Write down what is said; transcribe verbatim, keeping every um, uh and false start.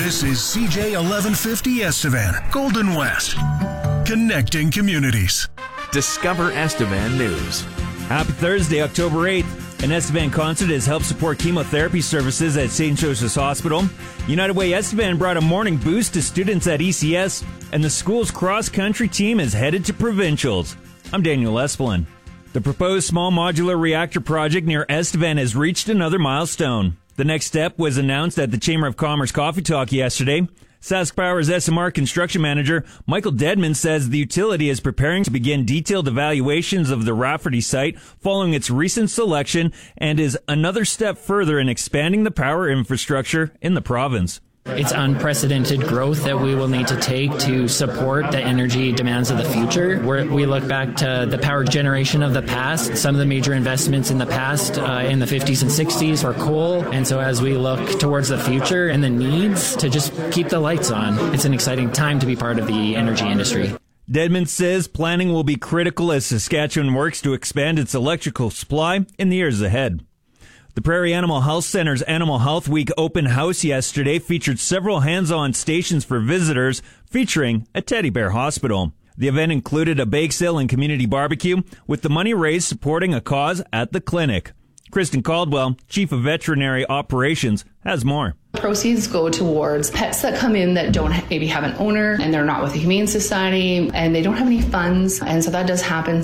This is C J eleven fifty Estevan, Golden West. Connecting communities. Discover Estevan News. Happy Thursday, October eighth. An Estevan concert has helped support chemotherapy services at Saint Joseph's Hospital. United Way Estevan brought a morning boost to students at E C S, and the school's cross-country team is headed to provincials. I'm Daniel Espelin. The proposed small modular reactor project near Estevan has reached another milestone. The next step was announced at the Chamber of Commerce Coffee Talk yesterday. SaskPower's S M R construction manager, Michael Dedman, says the utility is preparing to begin detailed evaluations of the Rafferty site following its recent selection and is another step further in expanding the power infrastructure in the province. It's unprecedented growth that we will need to take to support the energy demands of the future. We're, we look back to the power generation of the past. Some of the major investments in the past, uh, in the fifties and sixties, were coal. And so as we look towards the future and the needs to just keep the lights on, it's an exciting time to be part of the energy industry. Dedman says planning will be critical as Saskatchewan works to expand its electrical supply in the years ahead. The Prairie Animal Health Center's Animal Health Week open house yesterday featured several hands-on stations for visitors featuring a teddy bear hospital. The event included a bake sale and community barbecue, with the money raised supporting a cause at the clinic. Kristen Caldwell, Chief of Veterinary Operations, has more. Proceeds go towards pets that come in that don't maybe have an owner and they're not with the Humane Society and they don't have any funds. And so that does happen